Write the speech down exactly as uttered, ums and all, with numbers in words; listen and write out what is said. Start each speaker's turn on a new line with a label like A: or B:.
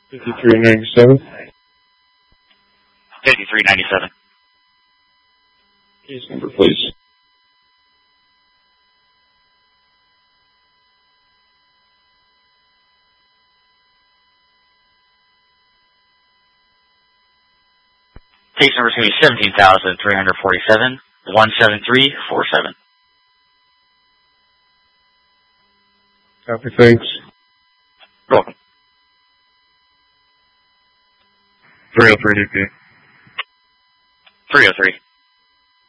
A: fifty-three ninety-seven.
B: fifty-three ninety-seven.
A: Case number, please.
B: Case number is going to be seventeen thousand three hundred forty-seven, one seven three four seven.
A: Copy, thanks.
B: You're welcome.
A: three oh three D P.
B: three oh three.